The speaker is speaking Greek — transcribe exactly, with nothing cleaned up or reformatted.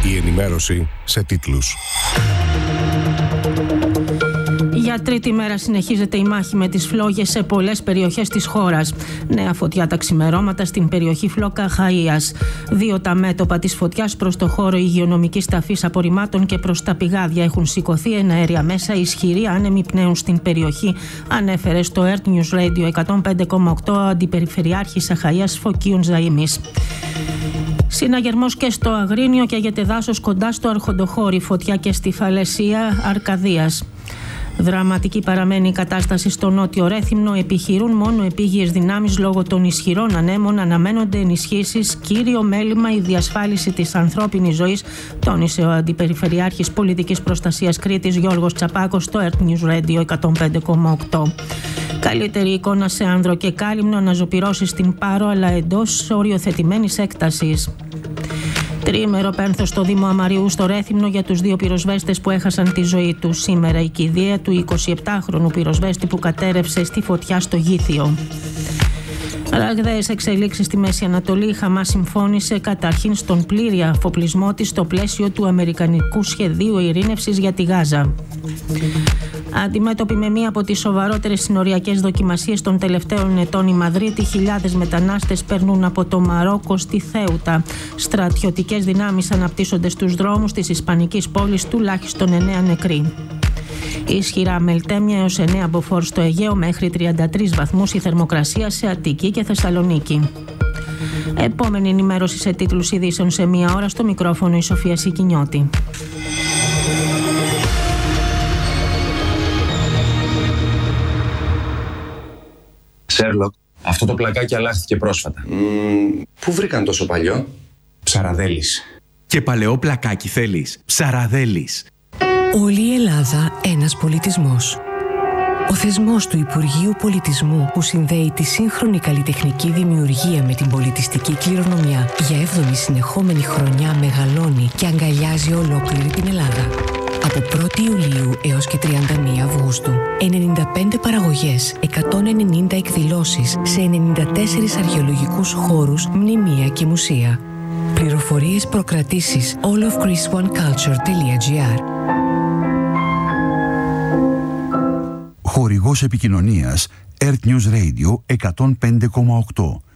Η ενημέρωση σε τίτλους. Για τρίτη μέρα συνεχίζεται η μάχη με τις φλόγες σε πολλές περιοχές της χώρας. Νέα φωτιά τα ξημερώματα στην περιοχή Φλόκα Χαΐας. Δύο τα μέτωπα της φωτιάς προς το χώρο υγειονομικής ταφής απορριμμάτων και προς τα πηγάδια έχουν σηκωθεί εναέρια μέσα. Ισχυροί άνεμοι πνέουν στην περιοχή, ανέφερε στο Earth News Radio εκατόν πέντε κόμμα οκτώ αντιπεριφερειάρχης Αχαΐας Φωκίων Ζαΐμις. Συναγερμός και στο Αγρίνιο και αγεται δάσος κοντά στο Αρχοντοχώρι, φωτιά και στη Φαλαισία Αρκαδίας. Δραματική παραμένει η κατάσταση στο νότιο Ρέθυμνο. Επιχειρούν μόνο επίγειες δυνάμεις λόγω των ισχυρών ανέμων. Αναμένονται ενισχύσεις. Κύριο μέλημα η διασφάλιση της ανθρώπινης ζωής, τόνισε ο Αντιπεριφερειάρχης Πολιτικής Προστασίας Κρήτης Γιώργος Τσαπάκος στο Earth News Radio εκατόν πέντε κόμμα οκτώ. Καλύτερη εικόνα σε άνδρο και κάλυμνο, αναζωπυρώσεις στην Πάρο, αλλά εντός οριοθετημένης έκτασης. Τριήμερο πένθος στο Δήμο Αμαριού στο Ρέθυμνο για τους δύο πυροσβέστες που έχασαν τη ζωή τους. Σήμερα η κηδεία του εικοσιεπτάχρονου πυροσβέστη που κατέρευσε στη φωτιά στο Γήθιο. Ραγδαίες εξελίξεις στη Μέση Ανατολή. Η Χαμάς συμφώνησε καταρχήν στον πλήρη αφοπλισμό της στο πλαίσιο του αμερικανικού σχεδίου ειρήνευσης για τη Γάζα. Αντιμέτωπη με μία από τις σοβαρότερες συνοριακές δοκιμασίες των τελευταίων ετών η Μαδρίτη, χιλιάδες μετανάστες περνούν από το Μαρόκο στη Θέουτα. Στρατιωτικές δυνάμεις αναπτύσσονται στους δρόμους της ισπανικής πόλης, τουλάχιστον εννέα νεκροί. Ισχυρά μελτέμια έως εννέα μποφόρ στο Αιγαίο, μέχρι τριάντα τρεις βαθμούς η θερμοκρασία σε Αττική και Θεσσαλονίκη. Επόμενη ενημέρωση σε τίτλους ειδήσεων σε μία ώρα. Στο μικρόφωνο η Σοφία Σικινιώτη. Σέρλοκ, αυτό το πλακάκι αλλάχθηκε πρόσφατα. Mm, πού βρήκαν τόσο παλιό? Ψαραδέλης. Και παλαιό πλακάκι θέλεις? Ψαραδέλης. Όλη η Ελλάδα ένας πολιτισμός. Ο θεσμός του Υπουργείου Πολιτισμού που συνδέει τη σύγχρονη καλλιτεχνική δημιουργία με την πολιτιστική κληρονομιά για έβδομη συνεχόμενη χρονιά μεγαλώνει και αγκαλιάζει ολόκληρη την Ελλάδα. Από πρώτη Ιουλίου έως και τριάντα μία Αυγούστου, ενενήντα πέντε παραγωγές, εκατόν ενενήντα εκδηλώσεις σε ενενήντα τέσσερις αρχαιολογικούς χώρους, μνημεία και μουσεία. Πληροφορίες, προκρατήσεις all of greece one culture τελεία gr. Χορηγός επικοινωνίας Earth News Radio εκατόν πέντε κόμμα οκτώ.